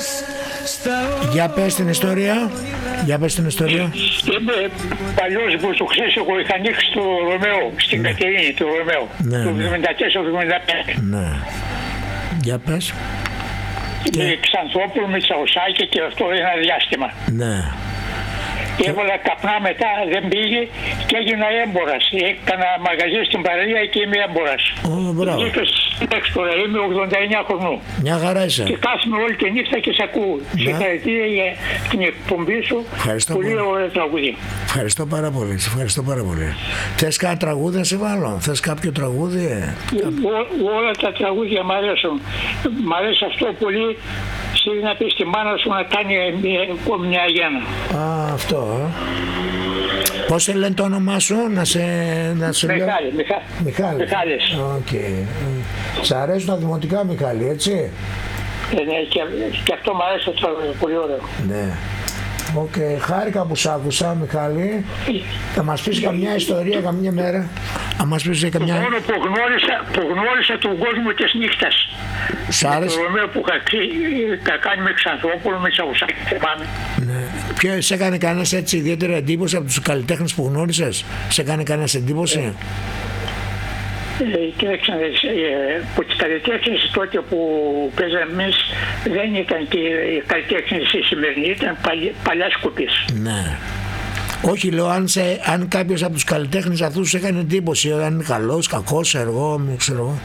Για πες την ιστορία. Για πες την ιστορία. Είμαι παλιός μπουρτουξής, εγώ είχα ανοίξει το Ρωμαίο, στην Κατερίνη του Ρωμαίου, του 74-75. Ναι. Για πες. Με Ξανθόπουλο, με Τσαουσάκη και αυτό ένα διάστημα. Ναι. Έβαλα καπνά μετά, δεν πήγε και έγινα έμπορας. Έκανα μαγαζί στην παραλία και είμαι έμπορας. Μπράβο. Τώρα είμαι 89 χρονών. Μια χαρά είσαι. Και κάθομαι όλη τη νύχτα και σε ακούω. Συγχαρητήρια για την εκπομπή σου. Ευχαριστώ πολύ ωραία τραγούδι. Ευχαριστώ πάρα πολύ. Σε ευχαριστώ πάρα πολύ. Θες κάνα τραγούδι να σε βάλω? Θες κάποιο τραγούδι? Όλα τα τραγούδια μ' αρέσουν. Μ' αρέσει αυτό πολύ. Να πει στη μάνα σου να κάνει μια γέννα. Α, αυτό. Πώς σε λένε το όνομά σου, να σε Μιχάλη. Μιχάλης. Okay. Σ' αρέσουν τα δημοτικά, Μιχάλη, έτσι? Ναι, και αυτό μου αρέσει το πολύ ωραίο. Ναι. Χάρηκα που σ' άκουσα, Μιχάλη. Θα μας πεις καμιά ιστορία καμιά μέρα? Θα μας πεις καμιά... Μόνο που γνώρισα τον κόσμο της νύχτας. Σ' άρεσε? Το Ρωμαίο που είχα κάνει με Ξανθόπουλο, με Τσαουσάκη, θυμάμαι. Ναι. Ποιο σε έκανε κανένας έτσι ιδιαίτερη εντύπωση από τους καλλιτέχνες που γνώρισες? Σε έκανε κανένας εντύπωση? Κοίταξε, από τις καλλιτέχνες τότε που παίζαμε εμείς δεν ήταν και οι καλλιτέχνες οι σημερινοί, ήταν παλιά σκοπής. Ναι. Όχι, λέω, αν κάποιος από τους καλλιτέχνες αυτούς σου έκανε εντύπωση, αν είναι καλός, κακός, εγώ, μην ξέρω εγώ.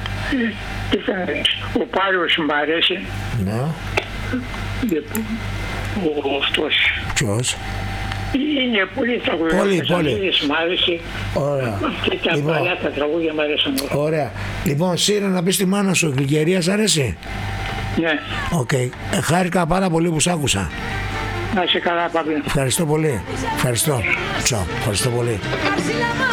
Ο Πάριος μου αρέσει. Ναι. Αυτός. Ποιος? Είναι πολύ τραγουδιστής. Πολύ. Μ' άρεσε. Ωραία. Και τα παλιά τα τραγούδια μ' αρέσαν. Ωραία. Λοιπόν, Σύρα, να πεις τη μάνα σου, η Γλυκερία σ' αρέσει? Ναι. Οκ. Χάρηκα πάρα πολύ που σ' άκουσα. Να είσαι καλά, Παύλο. Ευχαριστώ πολύ. Ευχαριστώ. Ευχαριστώ πολύ.